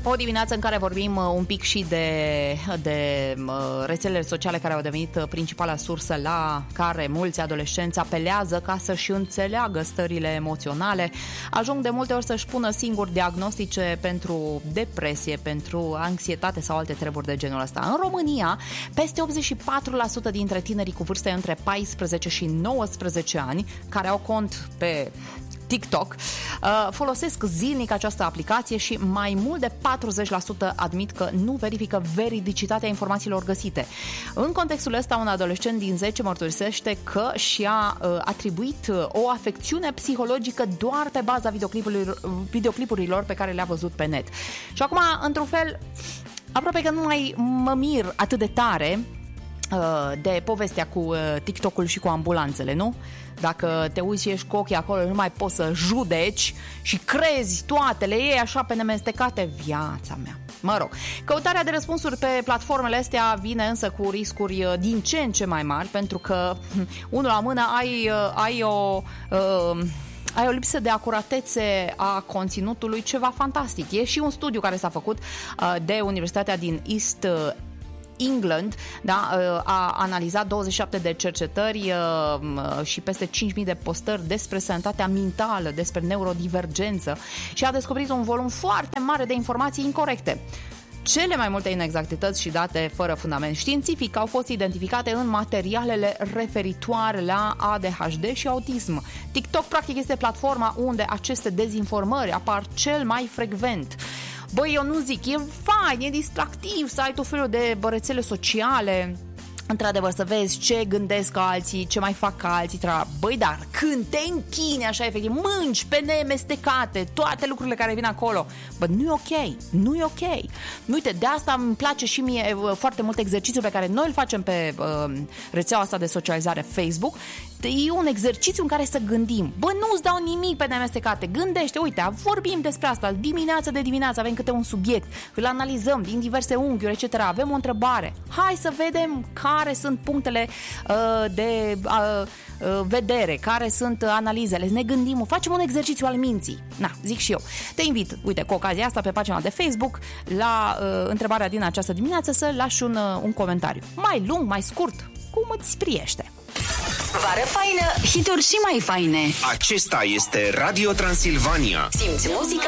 O dimineață în care vorbim un pic și de rețelele sociale care au devenit principala sursă la care mulți adolescenți apelează ca să-și înțeleagă stările emoționale. Ajung de multe ori să-și pună singuri diagnostice pentru depresie, pentru anxietate sau alte treburi de genul ăsta. În România, peste 84% dintre tinerii cu vârste între 14 și 19 ani care au cont pe TikTok folosesc zilnic această aplicație și mai mult de 40% admit că nu verifică veridicitatea informațiilor găsite. În contextul ăsta, un adolescent din 10 mărturisește că și-a atribuit o afecțiune psihologică doar pe baza videoclipurilor pe care le-a văzut pe net. Și acum, într-un fel, aproape că nu mai mă mir atât de tare de povestea cu TikTok-ul și cu ambulanțele, nu? Dacă te uiți și ești cu ochii acolo, nu mai poți să judeci și crezi toate, le iei așa pe nemestecate. Viața mea. Mă rog, căutarea de răspunsuri pe platformele astea vine însă cu riscuri din ce în ce mai mari, pentru că, unul la mână, ai o lipsă de acuratețe a conținutului, ceva fantastic. E și un studiu care s-a făcut de Universitatea din East England, da, a analizat 27 de cercetări și peste 5.000 de postări despre sănătatea mentală, despre neurodivergență și a descoperit un volum foarte mare de informații incorecte. Cele mai multe inexactități și date fără fundament științific au fost identificate în materialele referitoare la ADHD și autism. TikTok, practic, este platforma unde aceste dezinformări apar cel mai frecvent. Băi, eu nu zic, e fain, e distractiv să ai tot felul de rețele sociale, într-adevăr, să vezi ce gândesc alții, ce mai fac alții. Băi, dar când te închini așa, efectiv, mânci pe nemestecate toate lucrurile care vin acolo, bă, nu e ok, nu e ok. Uite, de asta îmi place și mie foarte mult exercițiul pe care noi îl facem pe rețeaua asta de socializare Facebook. E un exercițiu în care să gândim. Bă, nu-ți dau nimic pe nemestecate, gândește, uite, vorbim despre asta dimineață de dimineață, avem câte un subiect, îl analizăm din diverse unghiuri, etc. Avem o întrebare, hai să vedem care sunt punctele de vedere, care sunt analizele, ne gândim, facem un exercițiu al minții. Na, zic și eu. Te invit, uite, cu ocazia asta, pe pagina de Facebook, la întrebarea din această dimineață, să lași un comentariu. Mai lung, mai scurt, cum îți priește. Vară faină, hituri și mai faine. Acesta este Radio Transilvania. Simți muzica